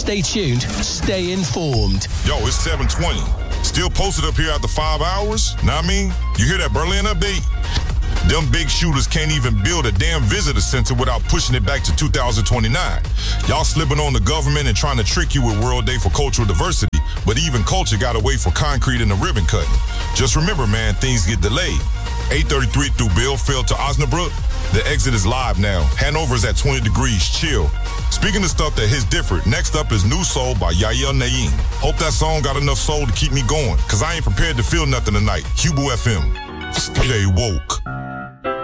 Stay tuned, stay informed. Yo, it's 7:20. Still posted up here after 5 hours? Know what I mean? You hear that Berlin update? Them big shooters can't even build a damn visitor center without pushing it back to 2029. Y'all slipping on the government and trying to trick you with World Day for Cultural Diversity, but even culture got to wait for concrete and the ribbon cutting. Just remember, man, things get delayed. 833 through Belfield to Osnabrück. The exit is live now. Hanover is at 20 degrees. Chill. Speaking of stuff that hits different, next up is New Soul by Yahya Naeem. Hope that song got enough soul to keep me going, because I ain't prepared to feel nothing tonight. Hubo FM. Stay woke.